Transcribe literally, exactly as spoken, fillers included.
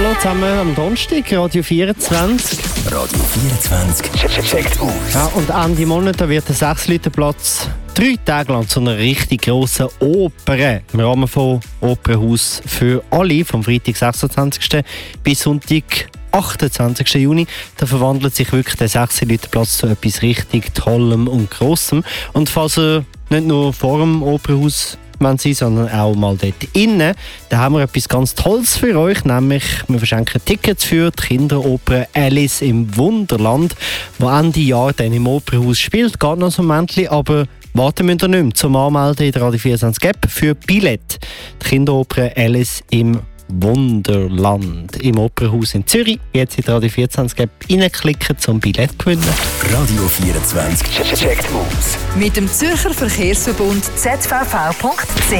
Hallo zusammen am Donnerstag, Radio vierundzwanzig. Radio vierundzwanzig, checkt aus. Ja, und Ende Monat da wird der sechs-Liter-Platz drei Tage lang zu einer richtig grossen Oper im Rahmen von Opernhaus für alle vom Freitag sechsundzwanzigsten bis Sonntag achtundzwanzigsten Juni. Da verwandelt sich wirklich der sechs-Liter-Platz zu etwas richtig Tollem und Grossem. Und falls ihr nicht nur vor dem Opernhaus sein, sondern auch mal dort innen. Da haben wir etwas ganz Tolles für euch, nämlich wir verschenken Tickets für die Kinderoper Alice im Wunderland, die Ende Jahr dann im Opernhaus spielt. Geht noch so ein Momentchen, aber warten müsst ihr nicht mehr zum Anmelden in der Radio vierundzwanzig App für Billett. Die Kinderoper Alice im Wunderland im Opernhaus in Zürich. Jetzt in die Radio vierundzwanzig App reinklicken zum Billett gewinnen. Radio vierundzwanzig, checkt aus. Mit dem Zürcher Verkehrsverbund Z V V punkt c h.